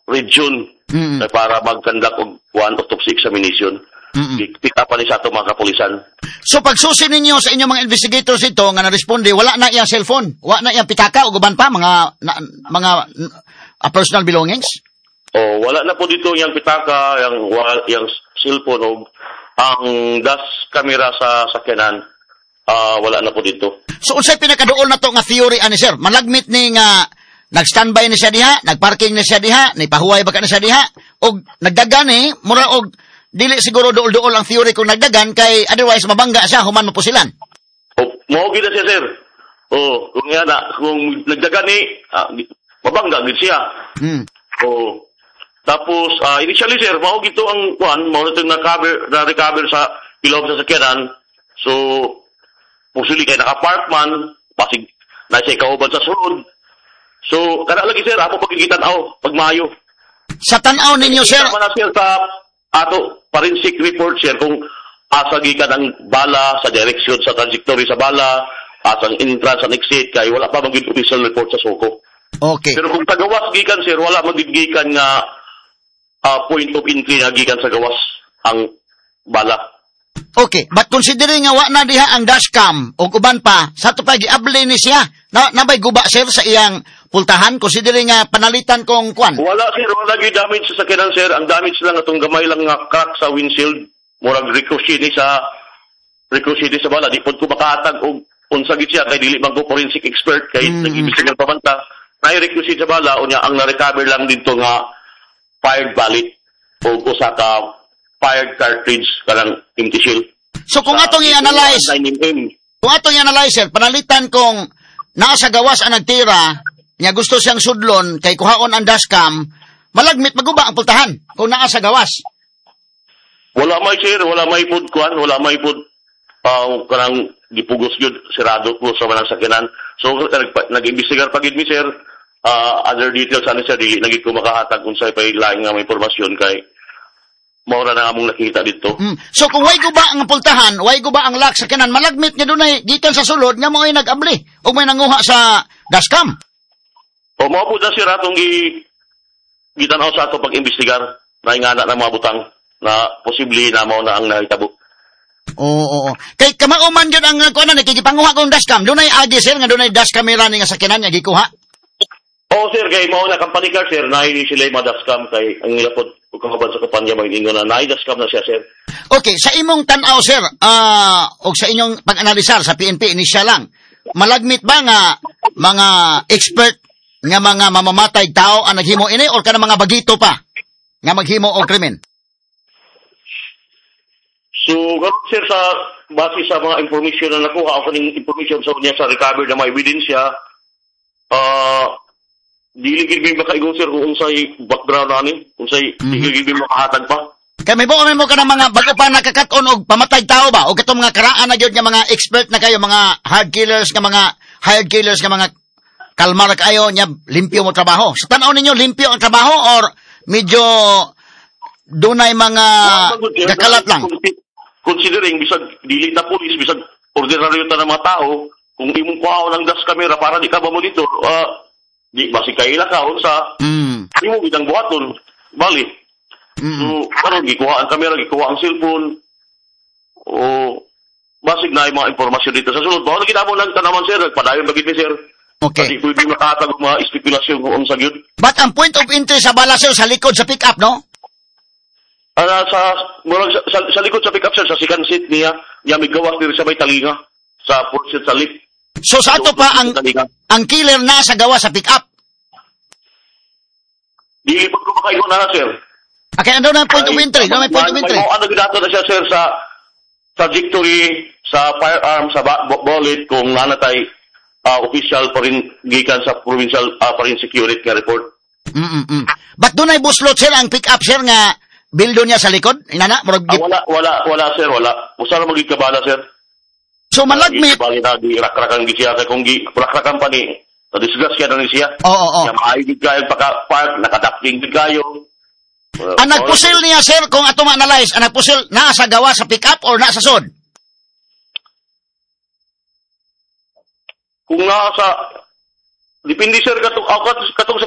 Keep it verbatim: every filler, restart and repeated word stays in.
region Mm. na para mag-conduct og one autopsy examination. Mm. Pick up pa ni sa ato mga kapulisan. So pagsusi ninyo sa inyong mga investigators ito nga na-responde, wala na iyang cellphone, wala na iyang pitaka o guban pa mga na, mga uh, personal belongings? O wala na po dito yung pitaka, yung yung cellphone o ang dash camera sa sakyanan. Ah, wala na po dito. So unsay pinakaduol na to nga theory ani sir? Malagmit ni nga nag-standby na siya diha, nagparking na siya diha, naipahuway ba ka na siya diha, og nagdagan eh, mura og dili siguro duol-duol ang theory kung nagdagan kay otherwise mabangga siya human mapusilan. O, mao gid siya sir. O, kung yan na, kung nagdagan ni, ah, mabangga gid siya. Hmm. O, tapos, ah, initially sir, mao gito ang kuan, mao na itong na-cover, na-recover sa ilaw sa sakyanan. So, pusuli kay naka-park man, pasig, na siya kauban sa sulod. So, kana lagi sir, ako pagkikitan ako, pag Mayo. Sa tanaw ninyo sir, Kita man na sir sa ato forensic report sir kung asa gikan ang bala sa direksyon sa trajectory sa bala, asang entrance and exit kay wala pa maging official report sa suko. okay. Pero kung tagawas gikan sir, wala magigikan nga uh, point of entry nga gikan sa gawas ang bala. Okay, but considering nga wa na diha ang dashcam o uban pa, sa to pa giable ni siya. Na nabay guba sir sa iyang pultahan considering nga panalitan kong kwan. Wala sir, wala gi damage sa sakyanan sir. Ang damage lang atong gamay lang nga crack sa windshield. Murag ricochet ni sa ricochet ni sa bala. Di pod ko makahatag og unsa gid siya kay dili man ko forensic expert kay Mm. nag-imbestigar pa man ta. Nay ricochet sa bala unya ang na-recover lang dito nga fired bullet o usa ka fired cartridge kanang empty shell. So kung atong i-analyze, nine millimeter. kung atong i-analyze sir, panalitan kong naa sa gawas ang nagtira, niya gusto siyang sudlon kay kuhaon ang dashcam, malagmit maguba ang pultahan kung naa sa gawas. Wala may sir, wala may food kuan, wala may food uh, kanang gipugos gyud sirado po sa manang sakyanan. So nag- nag-imbestigar pa gid mi sir, uh, other details ani sir dili nagid ko makahatag unsay pay laing nga may impormasyon kay mao ra na among nakita dito. Mm. So kung way guba ang pultahan, way guba ang lock sa kanan, malagmit niya dunay gikan sa sulod nga mo'y nag-abli o may nanguha sa dashcam. O mao po na sir atong gi gitanaw sa ato pag-imbestigar na ingana na mga butang na posible na mao na ang nahitabo. Oo, oo. Kay kamauman jud ang kuan na kigipanguha kong dashcam. Dunay agi sir nga dunay dash camera ni nga sakyanan nga gikuha. Oh sir, kay mao na company car sir, na hindi sila madaskam kay ang nilapod ug kahaban sa kampanya mo ingon na naidaskam na siya sir. Okay, sa imong tan-aw sir, ah og sa inyong pag-analisar sa P N P inisyal lang. Malagmit ba nga mga expert nga mga mamamatay tao ang naghimo ini or kana mga bagito pa nga maghimo og krimen? So, karon sir sa base sa mga information na nakuha ako ning information sa unya sa recover na may ebidensya, ah dili gid mi makaingon sir kung unsay background ani, unsay Mhm. dili gid mi makahatag pa. Kay may buo mo ka ng mga bago pa nakakaton og pamatay tao ba o katong mga karaan na gyud nga mga expert na kayo, mga hard killers nga mga hired killers nga mga kalmar kayo nya limpyo mo trabaho. Sa tan-aw ninyo limpyo ang trabaho or medyo dunay mga gakalat lang? Considering bisag dili na pulis, bisag ordinaryo ta ng mga tao, kung imong kuhaon ang dash camera para di ka mamonitor, ah di basi kaila ka unsa Mm. imo gidang buhaton bali. Mm. So karon gikuha ang camera, gikuha ang cellphone. O basig na yung mga impormasyon dito sa sulod. Bawal kita mo lang tanaman sir, nagpadayon bagit ni sir. Okay. Kasi pwede makahatag og mga spekulasyon kung unsa gyud. But ang point of entry sa bala sir sa likod sa pick-up, no? Ana sa murag sa, sa, sa likod sa pickup sir sa second seat niya, niya may gawas diri sa may talinga sa fourth seat sa lift. So sa ato pa ang ang killer na sa gawa sa pick-up. Dili po ko makaingon na sir. Okay, ano na ang point of entry? Ano may point of entry? May ano gidato na siya sir sa trajectory sa firearm sa ba- bo- bullet kung nanatay uh, official pa rin gikan sa provincial uh, pa rin security nga report. Mm-mm. But doon ay buslot sir ang pick-up sir nga bildo niya sa likod? Inana? Murag Ah, wala wala wala sir, wala. Usa ra magigkabala sir. So malagmit. Bali na di rak-rakan gi siya kay kung gi rak-rakan pa ni na-discuss kaya na ni siya. Oo, oo. Kaya maayig kayo pagka-park, nakadakting gid kayo. Uh, Ang nagpusil niya sir kung ato ma-analyze, ang nagpusil na sa gawa sa pick-up or na sa sod? Kung nasa depende sir katong katong sa